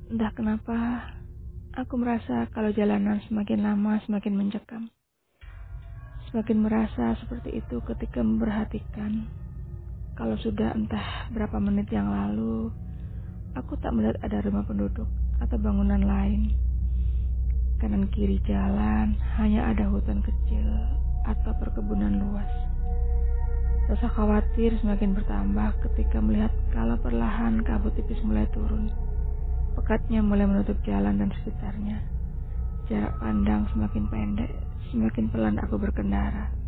Entah kenapa, aku merasa kalau jalanan semakin lama semakin mencekam. Semakin merasa seperti itu ketika memperhatikan kalau sudah entah berapa menit yang lalu, aku tak melihat ada rumah penduduk atau bangunan lain. Kanan kiri jalan hanya ada hutan kecil atau perkebunan luas. Rasa khawatir semakin bertambah ketika melihat kalau perlahan kabut tipis mulai turun. Pekatnya mulai menutup jalan dan sekitarnya. Jarak pandang semakin pendek, semakin pelan aku berkendara.